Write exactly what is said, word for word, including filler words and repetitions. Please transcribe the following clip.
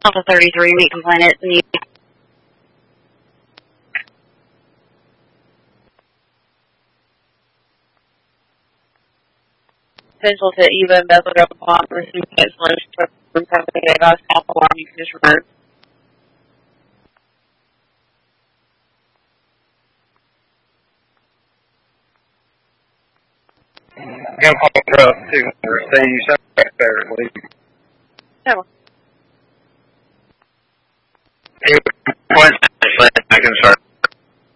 Delta thirty-three, we complain it. Central to Eva, Bethel, Upon, receiving cancellation from company, they've asked off alarm, you can just remove. I'm calling up to receive something back there at least. No. One second, I can start.